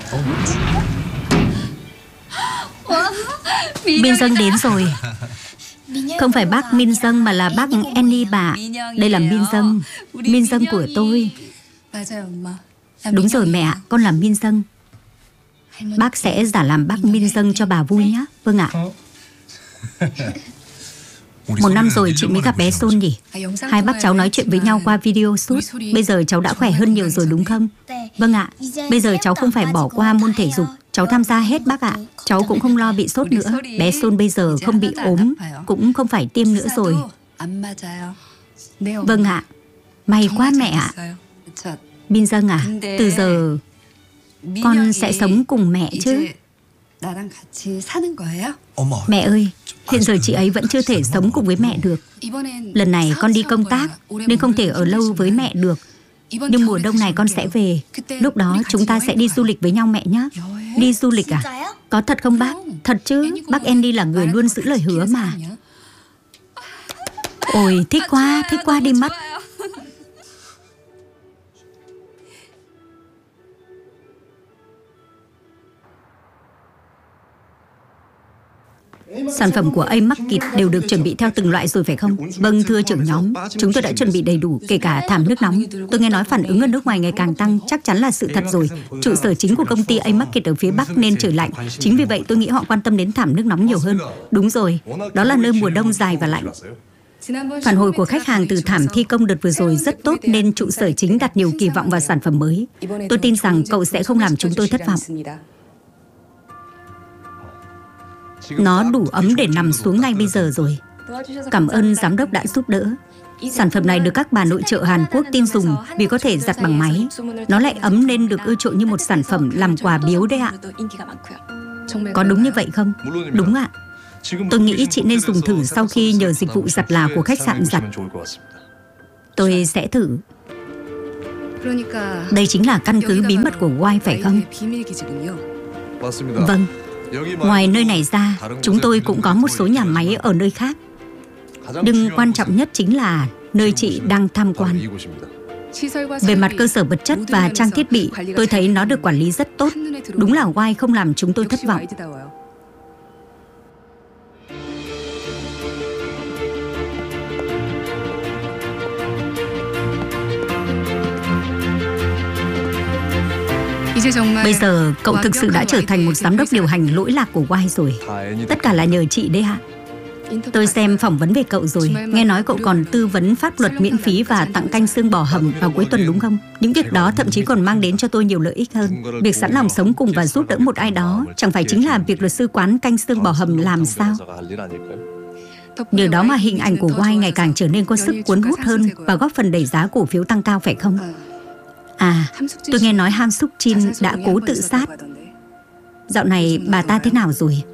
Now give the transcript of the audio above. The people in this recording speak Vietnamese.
Min Dâng đến rồi. Không phải bác Min Dâng mà là bác Annie bà. Đây là Min Dâng. Min Dâng của tôi. Đúng rồi mẹ ạ, con là Min Dâng. Bác sẽ giả làm bác Min Dâng cho bà vui nhé. Vâng ạ. 1 năm rồi chị mới gặp bé Son nhỉ? Hai bác cháu nói chuyện với nhau qua video suốt. Bây giờ cháu đã khỏe hơn nhiều rồi đúng không? Vâng ạ. Bây giờ cháu không phải bỏ qua môn thể dục. Cháu tham gia hết bác ạ. Cháu cũng không lo bị sốt nữa. Bé Son bây giờ không bị ốm, cũng không phải tiêm nữa rồi. Vâng ạ. May quá mẹ ạ. Min Dâng à, từ giờ con sẽ sống cùng mẹ chứ? Mẹ ơi, hiện giờ chị ấy vẫn chưa thể sống cùng với mẹ được. Lần này con đi công tác nên không thể ở lâu với mẹ được. Nhưng mùa đông này con sẽ về. Lúc đó chúng ta sẽ đi du lịch với nhau mẹ nhé. Đi du lịch à? Có thật không bác? Thật chứ, bác Andy là người luôn giữ lời hứa mà. Ôi, thích quá đi mất. Sản phẩm của A-Market đều được chuẩn bị theo từng loại rồi phải không? Vâng thưa trưởng nhóm, chúng tôi đã chuẩn bị đầy đủ, kể cả thảm nước nóng. Tôi nghe nói phản ứng ở nước ngoài ngày càng tăng, chắc chắn là sự thật rồi. Trụ sở chính của công ty A-Market ở phía Bắc nên trời lạnh. Chính vì vậy tôi nghĩ họ quan tâm đến thảm nước nóng nhiều hơn. Đúng rồi, đó là nơi mùa đông dài và lạnh. Phản hồi của khách hàng từ thảm thi công đợt vừa rồi rất tốt nên trụ sở chính đặt nhiều kỳ vọng vào sản phẩm mới. Tôi tin rằng cậu sẽ không làm chúng tôi thất vọng. Nó đủ ấm để nằm xuống ngay bây giờ rồi. Cảm ơn giám đốc đã giúp đỡ. Sản phẩm này được các bà nội trợ Hàn Quốc tin dùng vì có thể giặt bằng máy. Nó lại ấm nên được ưa chuộng như một sản phẩm làm quà biếu đấy ạ. Có đúng như vậy không? Đúng ạ. Tôi nghĩ chị nên dùng thử sau khi nhờ dịch vụ giặt là của khách sạn giặt. Tôi sẽ thử. Đây chính là căn cứ bí mật của Wife phải không? Vâng. Ngoài nơi này ra, chúng tôi cũng có một số nhà máy ở nơi khác. Nhưng quan trọng nhất chính là nơi chị đang tham quan. Về mặt cơ sở vật chất và trang thiết bị, tôi thấy nó được quản lý rất tốt. Đúng là Wife không làm chúng tôi thất vọng. Bây giờ cậu thực sự đã trở thành một giám đốc điều hành lỗi lạc của Wife rồi. Tất cả là nhờ chị đấy ạ. Tôi xem phỏng vấn về cậu rồi. Nghe nói cậu còn tư vấn pháp luật miễn phí và tặng canh xương bò hầm vào cuối tuần đúng không? Những việc đó thậm chí còn mang đến cho tôi nhiều lợi ích hơn. Việc sẵn lòng sống cùng và giúp đỡ một ai đó chẳng phải chính là việc luật sư quán canh xương bò hầm làm sao? Nhờ đó mà hình ảnh của Wife ngày càng trở nên có sức cuốn hút hơn và góp phần đẩy giá cổ phiếu tăng cao phải không? À, tôi nghe nói Han Suk Jin đã cố tự sát. Dạo này bà ta thế nào rồi?